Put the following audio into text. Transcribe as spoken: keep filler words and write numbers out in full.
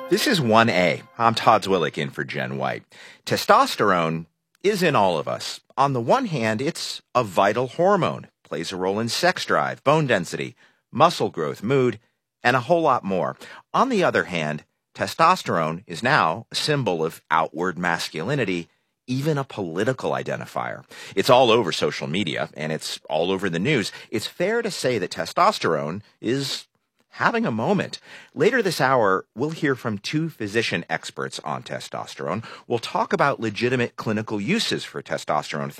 This is one A. I'm Todd Zwillick in for Jen White. Testosterone is in all of us. On the one hand, it's a vital hormone, plays a role in sex drive, bone density, muscle growth, mood, and a whole lot more. On the other hand, testosterone is now a symbol of outward masculinity, even a political identifier. It's all over social media, and it's all over the news. It's fair to say that testosterone is having a moment. Later this hour, we'll hear from two physician experts on testosterone. We'll talk about legitimate clinical uses for testosterone